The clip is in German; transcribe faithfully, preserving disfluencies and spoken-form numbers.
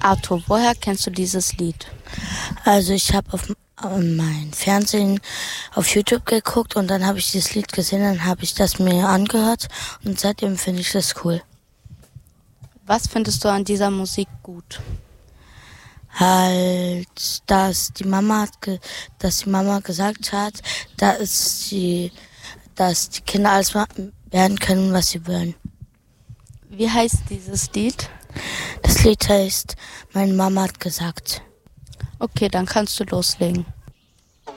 Arthur, woher kennst du dieses Lied? Also ich habe auf ähm, mein Fernsehen auf YouTube geguckt und dann habe ich dieses Lied gesehen, dann habe ich das mir angehört und seitdem finde ich das cool. Was findest du an dieser Musik gut? Halt, dass die Mama hat ge- dass die Mama gesagt hat, dass die, dass die Kinder alles ma- werden können, was sie wollen. Wie heißt dieses Lied? Das Lied heißt, meine Mama hat gesagt. Okay, dann kannst du loslegen.